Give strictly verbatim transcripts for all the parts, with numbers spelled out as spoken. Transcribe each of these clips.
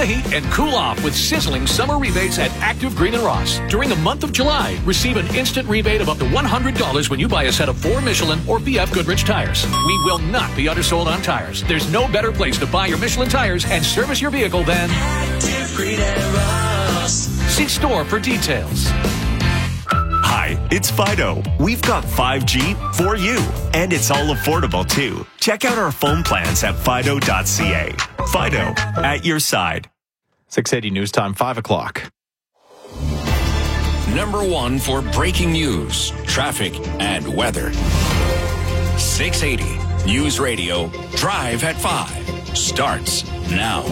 the heat and cool off with sizzling summer rebates at Active Green and Ross. During the month of July, receive an instant rebate of up to one hundred dollars when you buy a set of four Michelin or B F Goodrich tires. We will not be undersold on tires. There's no better place to buy your Michelin tires and service your vehicle than Active Green and Ross. See store for details. Hi, it's Fido. We've got five G for you, and it's all affordable too. Check out our phone plans at fido dot c a. Fido, at your side. six eighty News Time, five o'clock. Number one for breaking news, traffic, and weather. six eighty News Radio, Drive at five, starts now.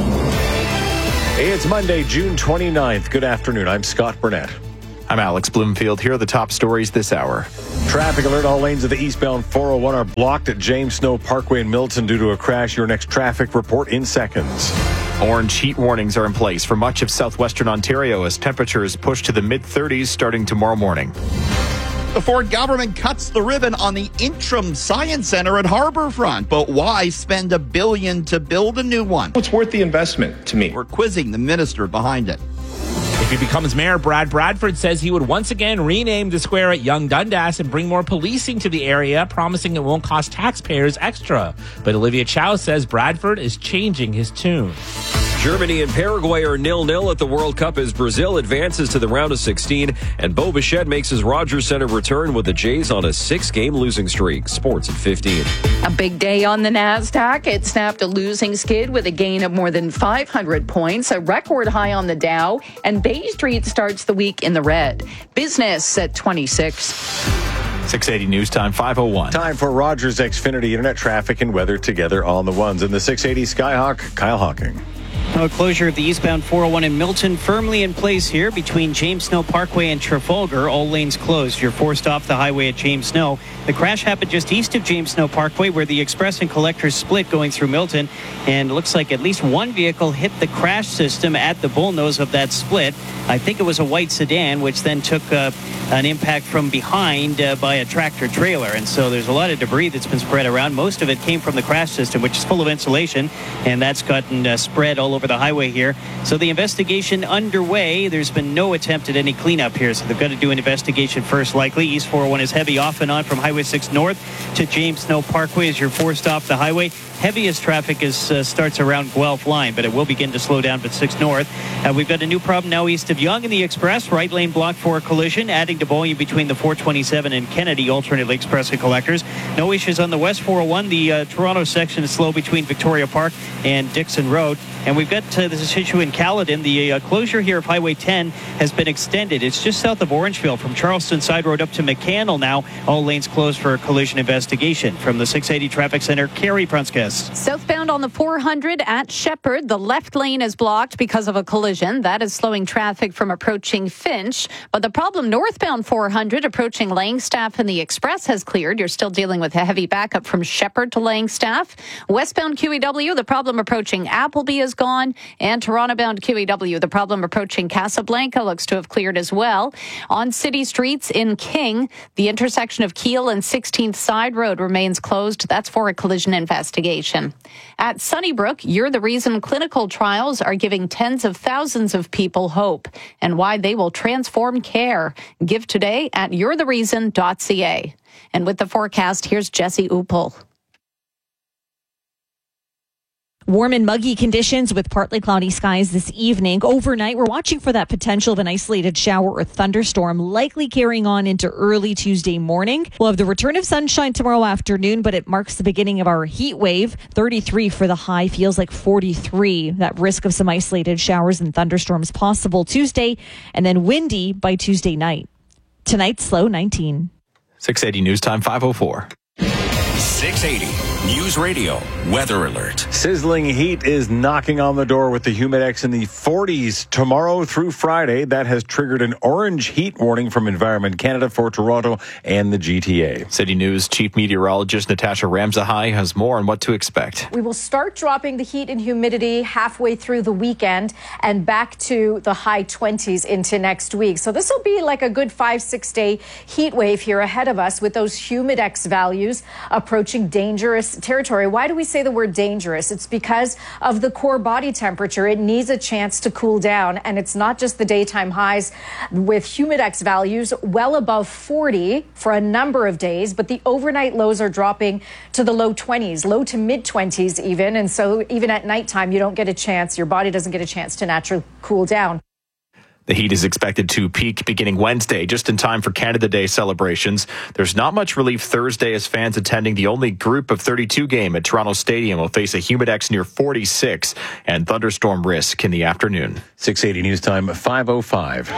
Hey, it's Monday, June twenty-ninth. Good afternoon. I'm Scott Burnett. I'm Alex Bloomfield. Here are the top stories this hour. Traffic alert. All lanes of the eastbound four oh one are blocked at James Snow Parkway in Milton due to a crash. Your next traffic report in seconds. Orange heat warnings are in place for much of southwestern Ontario as temperatures push to the mid-thirties starting tomorrow morning. The Ford government cuts the ribbon on the Interim Science Centre at Harbourfront. But why spend a billion to build a new one? It's worth the investment to me. We're quizzing the minister behind it. If he becomes mayor, Brad Bradford says he would once again rename the square at Yonge Dundas and bring more policing to the area, promising it won't cost taxpayers extra. But Olivia Chow says Bradford is changing his tune. Germany and Paraguay are nil-nil at the World Cup as Brazil advances to the round of sixteen, and Bo Bichette makes his Rogers Center return with the Jays on a six-game losing streak. Sports at fifteen. A big day on the NASDAQ. It snapped a losing skid with a gain of more than five hundred points, a record high on the Dow, and Bay Street starts the week in the red. Business at twenty-six. six eighty News Time, five oh one. Time for Rogers Xfinity Internet traffic and weather together on the ones. In the six eighty Skyhawk, Kyle Hawking. A closure of the eastbound four oh one in Milton firmly in place here between James Snow Parkway and Trafalgar. All lanes closed. You're forced off the highway at James Snow. The crash happened just east of James Snow Parkway where the express and collectors split going through Milton. And it looks like at least one vehicle hit the crash system at the bullnose of that split. I think it was a white sedan, which then took uh, an impact from behind uh, by a tractor trailer. And so there's a lot of debris that's been spread around. Most of it came from the crash system, which is full of insulation. And that's gotten uh, spread all over the highway here. So the investigation underway. There's been no attempt at any cleanup here. So they've got to do an investigation first, likely. East four oh one is heavy off and on from Highway six North to James Snow Parkway as you're forced off the highway. Heaviest traffic is uh, starts around Guelph line, but it will begin to slow down at six North. Uh, we've got a new problem now east of Yonge in the Express. Right lane blocked for a collision, adding to volume between the four twenty-seven and Kennedy alternately Express and collectors. No issues on the West four oh one. The uh, Toronto section is slow between Victoria Park and Dixon Road. And we've got uh, this issue in Caledon. The uh, closure here of Highway ten has been extended. It's just south of Orangeville from Charleston Side Road up to McCannell now. All lanes closed for a collision investigation. From the six eighty Traffic Center, Carrie Prunskes. Southbound on the four hundred at Shepherd, the left lane is blocked because of a collision. That is slowing traffic from approaching Finch. But the problem northbound four hundred approaching Langstaff and the Express has cleared. You're still dealing with a heavy backup from Shepherd to Langstaff. Westbound Q E W, the problem approaching Appleby is gone. And Toronto-bound Q E W, the problem approaching Casablanca looks to have cleared as well. On city streets in King, the intersection of Keele and sixteenth Side Road remains closed. That's for a collision investigation. At Sunnybrook, You're the Reason clinical trials are giving tens of thousands of people hope and why they will transform care. Give today at you're the reason dot c a. And with the forecast, here's Jesse Uppel. Warm and muggy conditions with partly cloudy skies this evening. Overnight, we're watching for that potential of an isolated shower or thunderstorm, likely carrying on into early Tuesday morning. We'll have the return of sunshine tomorrow afternoon, but it marks the beginning of our heat wave. thirty-three for the high, feels like forty-three. That risk of some isolated showers and thunderstorms possible Tuesday, and then windy by Tuesday night. Tonight's low nineteen. six eighty News Time, five oh four. six eighty News Radio Weather Alert. Sizzling heat is knocking on the door with the Humidex in the forties tomorrow through Friday. That has triggered an orange heat warning from Environment Canada for Toronto and the G T A. City News Chief Meteorologist Natasha Ramsahai has more on what to expect. We will start dropping the heat and humidity halfway through the weekend and back to the high twenties into next week. So this will be like a good five, six day heat wave here ahead of us with those Humidex values approaching approaching dangerous territory. Why do we say the word dangerous? It's because of the core body temperature. It needs a chance to cool down, and it's not just the daytime highs with humidex values well above forty for a number of days, but the overnight lows are dropping to the low twenties, low to mid twenties even, and so even at nighttime you don't get a chance, your body doesn't get a chance to naturally cool down. The heat is expected to peak beginning Wednesday, just in time for Canada Day celebrations. There's not much relief Thursday as fans attending the only group of thirty-two game at Toronto Stadium will face a humidex near forty-six and thunderstorm risk in the afternoon. six eighty News Time, five oh five.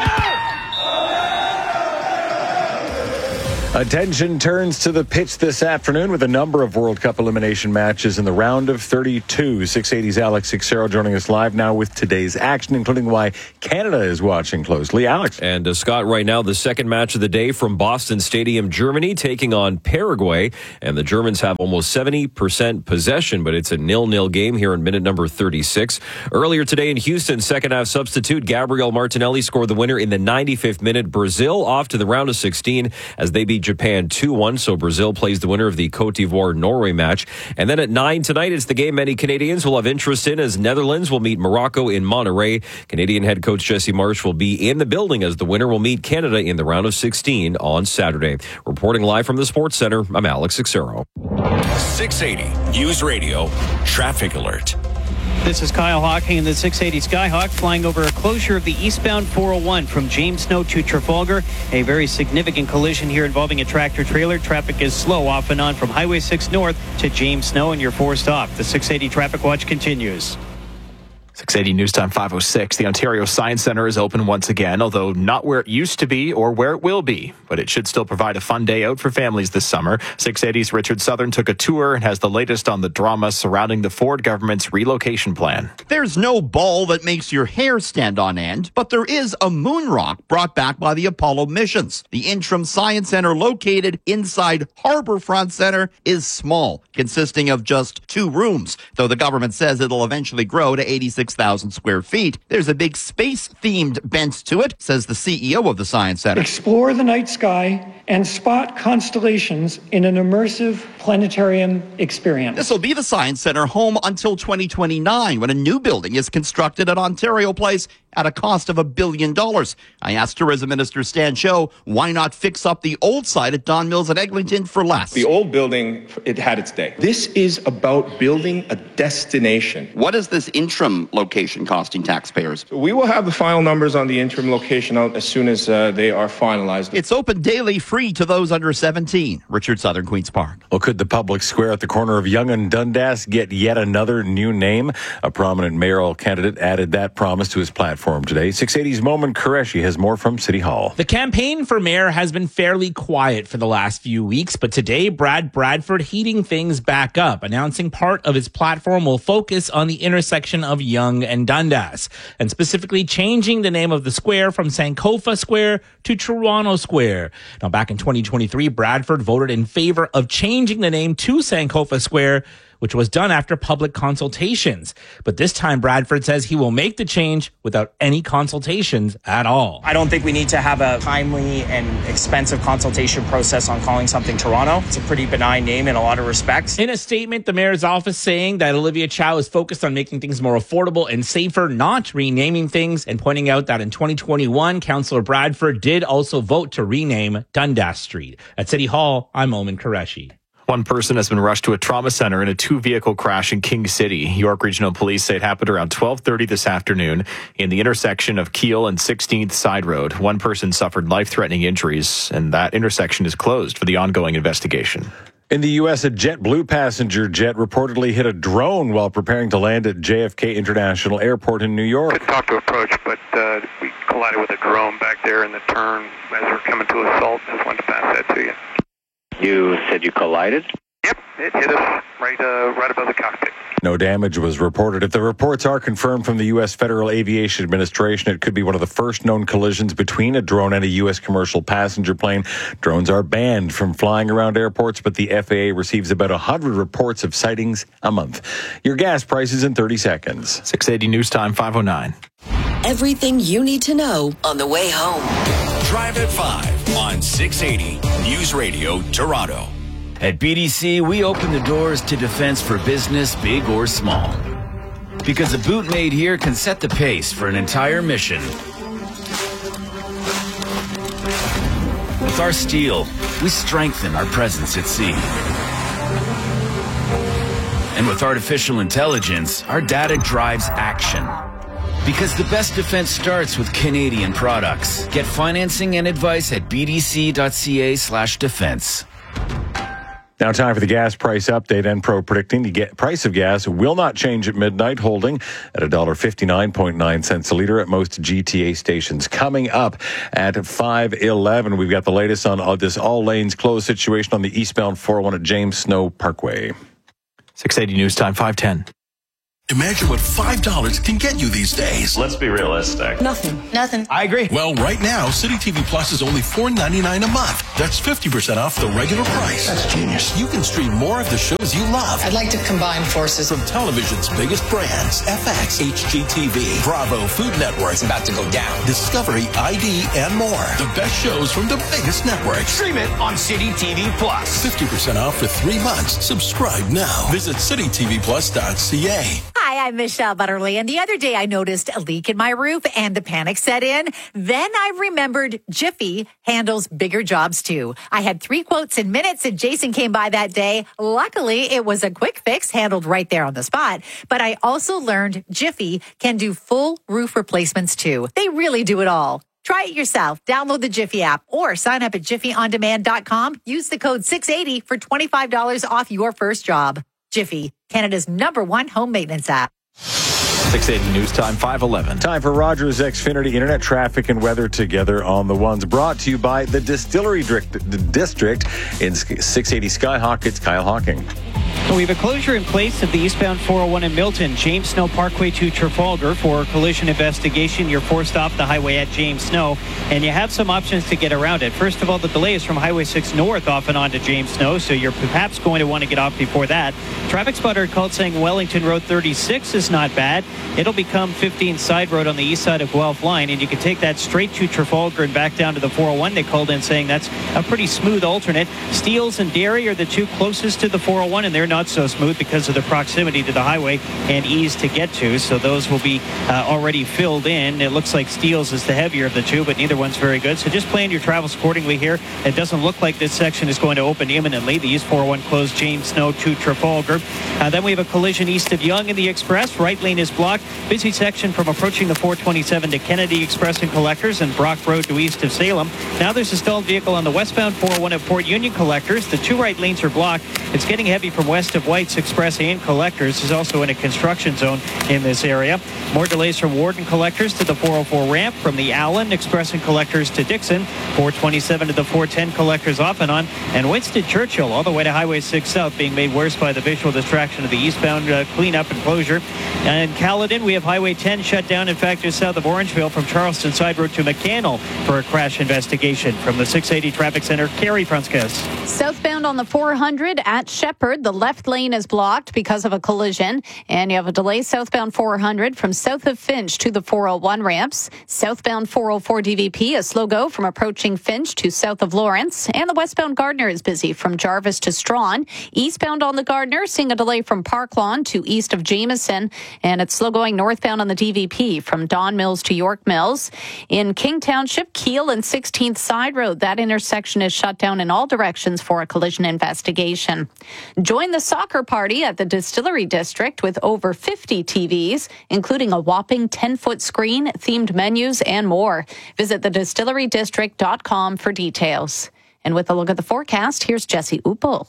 Attention turns to the pitch this afternoon with a number of World Cup elimination matches in the round of thirty-two. six eighty's Alex Cicero joining us live now with today's action, including why Canada is watching closely. Alex. And uh, Scott, right now, the second match of the day from Boston Stadium, Germany, taking on Paraguay. And the Germans have almost seventy percent possession, but it's a nil-nil game here in minute number thirty-six. Earlier today in Houston, second half substitute Gabriel Martinelli scored the winner in the ninety-fifth minute. Brazil off to the round of sixteen as they beat Japan two one, so Brazil plays the winner of the Cote d'Ivoire-Norway match. And then at nine tonight, it's the game many Canadians will have interest in as Netherlands will meet Morocco in Monterrey. Canadian head coach Jesse Marsch will be in the building as the winner will meet Canada in the round of sixteen on Saturday. Reporting live from the Sports Center, I'm Alex Cicero. six eighty News Radio Traffic Alert. This is Kyle Hawking in the six eighty Skyhawk, flying over a closure of the eastbound four oh one from James Snow to Trafalgar. A very significant collision here involving a tractor trailer. Traffic is slow off and on from Highway six North to James Snow, and you're forced off. The six eighty Traffic Watch continues. six eighty News Time five oh six. The Ontario Science Centre is open once again, although not where it used to be or where it will be. But it should still provide a fun day out for families this summer. six eighty's Richard Southern took a tour and has the latest on the drama surrounding the Ford government's relocation plan. There's no ball that makes your hair stand on end, but there is a moon rock brought back by the Apollo missions. The Interim Science Centre, located inside Harbourfront Centre, is small, consisting of just two rooms, though the government says it'll eventually grow to eighty-six thousand square feet. There's a big space-themed bent to it, says the C E O of the Science Centre. Explore the night sky and spot constellations in an immersive planetarium experience. This will be the Science Centre home until twenty twenty-nine, when a new building is constructed at Ontario Place at a cost of a billion dollars. I asked Tourism Minister Stan Cho, why not fix up the old site at Don Mills at Eglinton for less? The old building, it had its day. This is about building a destination. What is this interim location costing taxpayers? We will have the final numbers on the interim location out as soon as uh, they are finalized. It's open daily, free to those under seventeen. Richard Southern, Queen's Park. Well, could the public square at the corner of Yonge and Dundas get yet another new name? A prominent mayoral candidate added that promise to his platform today. six eighty's Momin Qureshi has more from City Hall. The campaign for mayor has been fairly quiet for the last few weeks, but today Brad Bradford heating things back up, announcing part of his platform will focus on the intersection of Yonge and Dundas, and specifically changing the name of the square from Sankofa Square to Toronto Square. Now, back in twenty twenty-three, Bradford voted in favor of changing the name to Sankofa Square, which was done after public consultations. But this time, Bradford says he will make the change without any consultations at all. I don't think we need to have a timely and expensive consultation process on calling something Toronto. It's a pretty benign name in a lot of respects. In a statement, the mayor's office saying that Olivia Chow is focused on making things more affordable and safer, not renaming things, and pointing out that in twenty twenty-one, Councillor Bradford did also vote to rename Dundas Street. At City Hall, I'm Momin Qureshi. One person has been rushed to a trauma center in a two-vehicle crash in King City. York Regional Police say it happened around twelve thirty this afternoon in the intersection of Keele and sixteenth Side Road. One person suffered life-threatening injuries, and that intersection is closed for the ongoing investigation. In the U S, a JetBlue passenger jet reportedly hit a drone while preparing to land at J F K International Airport in New York. Couldn't talk to approach, but uh, we collided with a drone back there in the turn as we're coming to assault. Just wanted to pass that to you. You said you collided? Yep, it hit us right, uh, right above the cockpit. No damage was reported. If the reports are confirmed from the U S Federal Aviation Administration, it could be one of the first known collisions between a drone and a U S commercial passenger plane. Drones are banned from flying around airports, but the F A A receives about one hundred reports of sightings a month. Your gas prices in thirty seconds. six eighty News Time, five oh nine. Everything you need to know on the way home. Drive at five on six eighty News Radio Toronto. At B D C, we open the doors to defense for business, big or small. Because a boot made here can set the pace for an entire mission. With our steel, we strengthen our presence at sea. And with artificial intelligence, our data drives action. Because the best defense starts with Canadian products. Get financing and advice at bdc.ca slash defense. Now time for the gas price update. Enpro predicting the ga- price of gas will not change at midnight, holding at one dollar fifty-nine point nine cents a litre at most G T A stations. Coming up at five eleven, we've got the latest on uh, this all lanes closed situation on the eastbound four oh one at James Snow Parkway. six eighty News Time, five ten. Imagine what five dollars can get you these days. Let's be realistic. Nothing. Nothing. I agree. Well, right now, City T V Plus is only four ninety-nine a month. That's fifty percent off the regular price. That's genius. You can stream more of the shows you love. I'd like to combine forces. From television's biggest brands, F X, H G T V, Bravo, Food Network. It's about to go down. Discovery, I D, and more. The best shows from the biggest networks. Stream it on City T V Plus. fifty percent off for three months. Subscribe now. Visit city t v plus dot c a. Hi, I'm Michelle Butterly, and the other day I noticed a leak in my roof and the panic set in. Then I remembered Jiffy handles bigger jobs too. I had three quotes in minutes and Jason came by that day. Luckily, it was a quick fix handled right there on the spot. But I also learned Jiffy can do full roof replacements too. They really do it all. Try it yourself. Download the Jiffy app or sign up at jiffy on demand dot com. Use the code six eighty for twenty-five dollars off your first job. Jiffy, Canada's number one home maintenance app. six eighty News Time, five eleven. Time for Rogers Xfinity Internet traffic and weather together on the ones. Brought to you by the Distillery District in six eighty Skyhawk. It's Kyle Hawking. So we have a closure in place of the eastbound four oh one in Milton, James Snow Parkway to Trafalgar for collision investigation. You're forced off the highway at James Snow, and you have some options to get around it. First of all, the delay is from Highway six north off and on to James Snow, so you're perhaps going to want to get off before that. Traffic spotter called saying Wellington Road thirty-six is not bad. It'll become fifteen side road on the east side of Guelph Line, and you can take that straight to Trafalgar and back down to the four oh one. They called in saying that's a pretty smooth alternate. Steeles and Derry are the two closest to the four oh one, and they're not so smooth because of the proximity to the highway and ease to get to. So those will be uh, already filled in. It looks like Steeles is the heavier of the two, but neither one's very good. So just plan your travels accordingly here. It doesn't look like this section is going to open imminently. The East four oh one closed James Snow to Trafalgar. Uh, then we have a collision east of Yonge in the Express. Right lane is blocked. Busy section from approaching the four twenty-seven to Kennedy Express and Collectors and Brock Road to east of Salem. Now there's a stalled vehicle on the westbound four oh one at Port Union Collectors. The two right lanes are blocked. It's getting heavy from west of White's Express and Collectors. Is also in a construction zone in this area. More delays from Warden Collectors to the four oh four ramp, from the Allen Express and Collectors to Dixon, four twenty-seven to the four ten Collectors off and on, and Winston Churchill all the way to Highway six South, being made worse by the visual distraction of the eastbound uh, cleanup and closure. And in Caledon, we have Highway ten shut down in fact just south of Orangeville from Charleston Side Road to McCannell for a crash investigation. From the six eighty Traffic Center, Carrie Prunskis. Southbound on the four hundred at Shepherd, the left lane is blocked because of a collision, and you have a delay southbound four hundred from south of Finch to the four oh one ramps. Southbound four oh four D V P, a slow go from approaching Finch to south of Lawrence, and the westbound Gardner is busy from Jarvis to Strawn. Eastbound on the Gardner, seeing a delay from Park Lawn to east of Jameson, and it's slow going northbound on the D V P from Don Mills to York Mills. In King Township, Keel and sixteenth Side Road, that intersection is shut down in all directions for a collision investigation. Join the soccer party at the Distillery District with over fifty T Vs, including a whopping ten-foot screen, themed menus, and more. Visit the distillery district dot com for details. And with a look at the forecast, here's Jesse Uppel.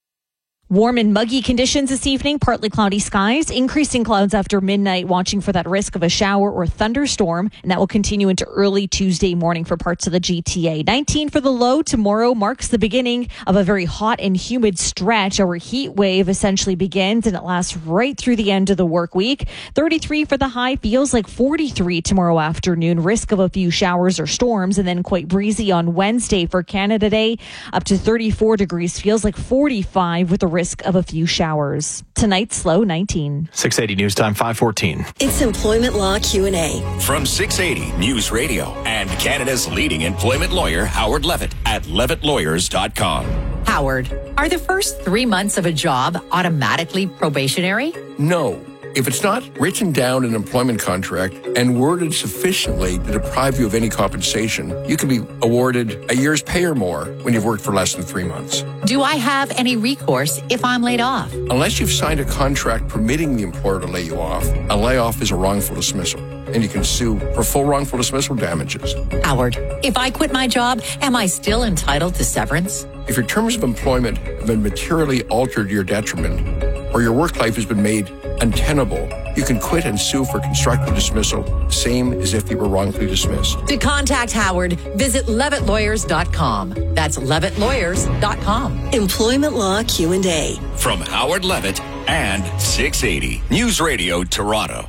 Warm and muggy conditions this evening, partly cloudy skies, increasing clouds after midnight, watching for that risk of a shower or thunderstorm, and that will continue into early Tuesday morning for parts of the G T A. nineteen for the low tomorrow marks the beginning of a very hot and humid stretch. Our heat wave essentially begins, and it lasts right through the end of the work week. thirty-three for the high, feels like forty-three tomorrow afternoon, risk of a few showers or storms, and then quite breezy on Wednesday for Canada Day, up to thirty-four degrees, feels like forty-five with the risk of a few showers. Tonight's low nineteen. six eighty News Time, five fourteen. It's Employment Law Q and A. From six eighty News Radio and Canada's leading employment lawyer, Howard Levitt, at levitt lawyers dot com. Howard, are the first three months of a job automatically probationary? No. If it's not written down in an employment contract and worded sufficiently to deprive you of any compensation, you can be awarded a year's pay or more when you've worked for less than three months. Do I have any recourse if I'm laid off? Unless you've signed a contract permitting the employer to lay you off, a layoff is a wrongful dismissal, and you can sue for full wrongful dismissal damages. Howard, if I quit my job, am I still entitled to severance? If your terms of employment have been materially altered to your detriment, or your work life has been made untenable, you can quit and sue for constructive dismissal, same as if you were wrongfully dismissed. To contact Howard, visit levitt lawyers dot com. That's levitt lawyers dot com. Employment Law Q and A. From Howard Levitt and six eighty News Radio Toronto.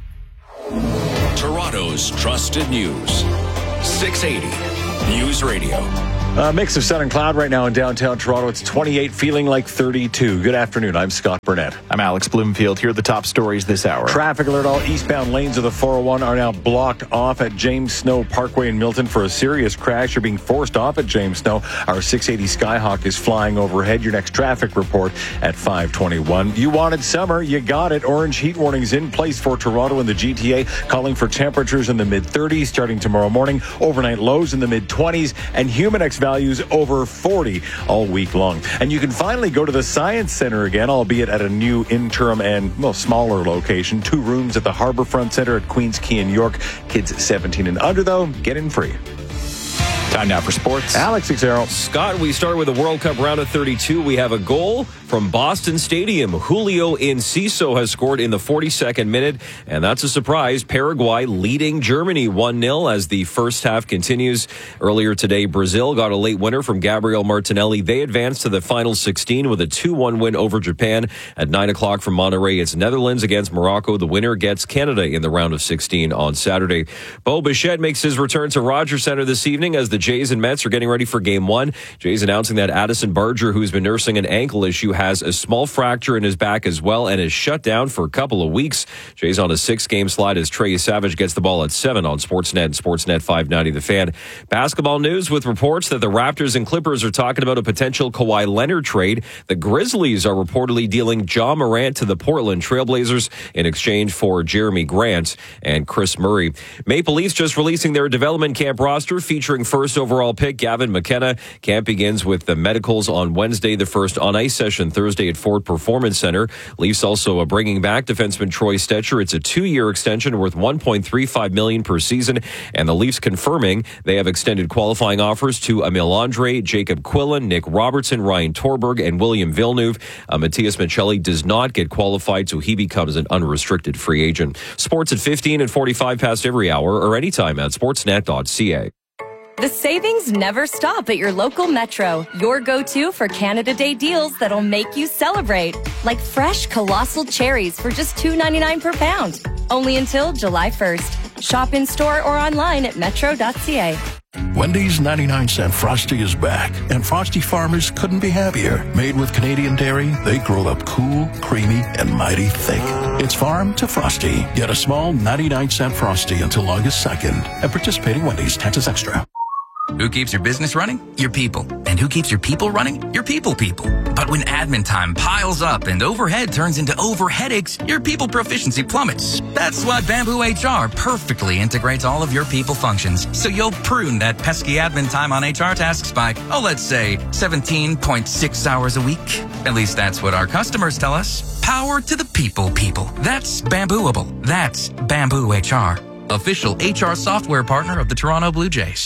Toronto's trusted news. six eighty News Radio. A mix of sun and cloud right now in downtown Toronto. It's twenty-eight, feeling like thirty-two. Good afternoon. I'm Scott Burnett. I'm Alex Bloomfield. Here are the top stories this hour. Traffic alert. All eastbound lanes of the four oh one are now blocked off at James Snow Parkway in Milton for a serious crash. You're being forced off at James Snow. Our six eighty Skyhawk is flying overhead. Your next traffic report at five twenty-one. You wanted summer. You got it. Orange heat warnings in place for Toronto and the G T A, calling for temperatures in the mid thirties starting tomorrow morning. Overnight lows in the mid twenties and Humidex values over forty all week long. And you can finally go to the Science Center again, albeit at a new interim and, well, smaller location. Two rooms at the Harbourfront Center at Queens Quay in York. Kids seventeen and under, though, get in free. Time now for sports. Alex Xero. Scott, we start with the World Cup round of thirty-two. We have a goal from Boston Stadium. Julio Enciso has scored in the forty-second minute, and that's a surprise. Paraguay leading Germany one nil as the first half continues. Earlier today, Brazil got a late winner from Gabriel Martinelli. They advanced to the final sixteen with a two one win over Japan. At nine o'clock from Monterrey, it's Netherlands against Morocco. The winner gets Canada in the round of sixteen on Saturday. Bo Bichette makes his return to Rogers Centre this evening as the Jays and Mets are getting ready for game one. Jays announcing that Addison Barger, who's been nursing an ankle issue, has a small fracture in his back as well and is shut down for a couple of weeks. Jays on a six-game slide as Trey Savage gets the ball at seven on Sportsnet and Sportsnet five ninety The Fan. Basketball news with reports that the Raptors and Clippers are talking about a potential Kawhi Leonard trade. The Grizzlies are reportedly dealing Ja Morant to the Portland Trailblazers in exchange for Jeremy Grant and Chris Murray. Maple Leafs just releasing their development camp roster featuring first overall pick Gavin McKenna. Camp begins with the medicals on Wednesday, the first on-ice session Thursday at Ford Performance Center. Leafs also are bringing back defenseman Troy Stecher. It's a two-year extension worth one point three five million dollars per season, and the Leafs confirming they have extended qualifying offers to Emil Andre, Jacob Quillen, Nick Robertson, Ryan Torberg, and William Villeneuve. Uh, Matthias Michelli does not get qualified, so he becomes an unrestricted free agent. Sports at fifteen and forty-five past every hour or anytime at sportsnet dot c a. The savings never stop at your local Metro. Your go-to for Canada Day deals that'll make you celebrate. Like fresh colossal cherries for just two ninety-nine per pound. Only until July first. Shop in store or online at metro dot c a. Wendy's ninety-nine cent Frosty is back, and Frosty farmers couldn't be happier. Made with Canadian dairy, they grow up cool, creamy, and mighty thick. It's farm to Frosty. Get a small ninety-nine cent Frosty until August second. At participating Wendy's, taxes extra. Who keeps your business running? Your people. And who keeps your people running? Your people people. But when admin time piles up and overhead turns into over headaches, your people proficiency plummets. That's why Bamboo H R perfectly integrates all of your people functions. So you'll prune that pesky admin time on H R tasks by, oh, let's say seventeen point six hours a week. At least that's what our customers tell us. Power to the people people. That's Bambooable. That's Bamboo H R. Official H R software partner of the Toronto Blue Jays.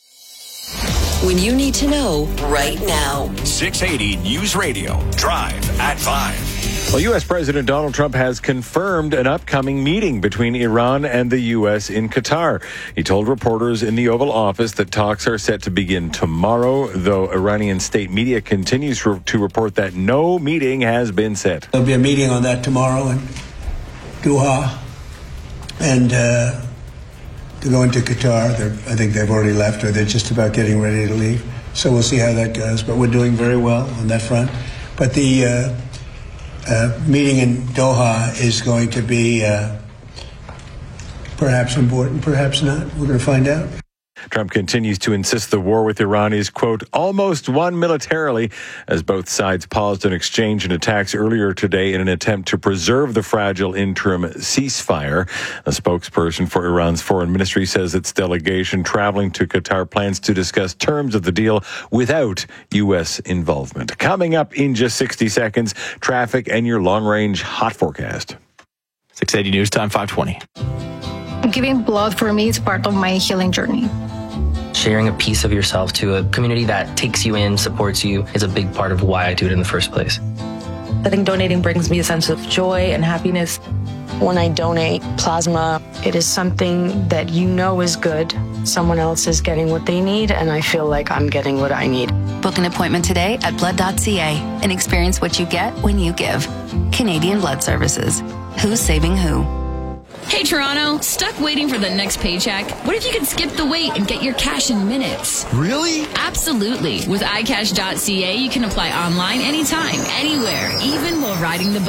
When you need to know right now. six eighty News Radio. Drive at five. Well, U S President Donald Trump has confirmed an upcoming meeting between Iran and the U S in Qatar. He told reporters in the Oval Office that talks are set to begin tomorrow, though Iranian state media continues to report that no meeting has been set. There'll be a meeting on that tomorrow in Doha, and uh, to go into Qatar. They're, I think they've already left, or they're just about getting ready to leave. So we'll see how that goes. But we're doing very well on that front. But the uh, uh, meeting in Doha is going to be uh, perhaps important, perhaps not. We're going to find out. Trump continues to insist the war with Iran is, quote, almost won militarily, as both sides paused an exchange and attacks earlier today in an attempt to preserve the fragile interim ceasefire. A spokesperson for Iran's foreign ministry says its delegation traveling to Qatar plans to discuss terms of the deal without U S involvement. Coming up in just sixty seconds, traffic and your long-range hot forecast. six eighty News Time, five twenty. Giving blood for me is part of my healing journey. Sharing a piece of yourself to a community that takes you in, supports you, is a big part of why I do it in the first place. I think donating brings me a sense of joy and happiness. When I donate plasma, it is something that you know is good. Someone else is getting what they need, and I feel like I'm getting what I need. Book an appointment today at blood dot c a and experience what you get when you give. Canadian Blood Services. Who's saving who? Hey Toronto, stuck waiting for the next paycheck? What if you could skip the wait and get your cash in minutes? Really? Absolutely. With i cash dot c a, you can apply online anytime, anywhere, even while riding the bus.